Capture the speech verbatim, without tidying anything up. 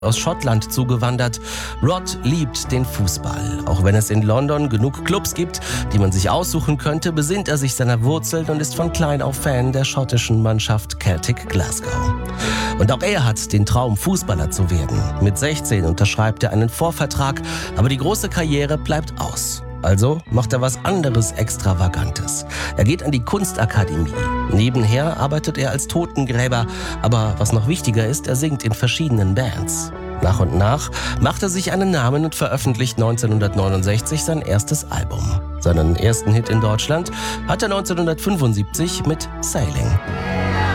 aus Schottland zugewandert. Rod liebt den Fußball. Auch wenn es in London genug Clubs gibt, die man sich aussuchen könnte, besinnt er sich seiner Wurzeln und ist von klein auf Fan der schottischen Mannschaft Celtic Glasgow. Und auch er hat den Traum, Fußballer zu werden. Mit sechzehn unterschreibt er einen Vorvertrag, aber die große Karriere bleibt aus. Also macht er was anderes Extravagantes. Er geht an die Kunstakademie. Nebenher arbeitet er als Totengräber, aber was noch wichtiger ist, er singt in verschiedenen Bands. Nach und nach macht er sich einen Namen und veröffentlicht neunzehnhundertneunundsechzig sein erstes Album. Seinen ersten Hit in Deutschland hat er neunzehnhundertfünfundsiebzig mit Sailing.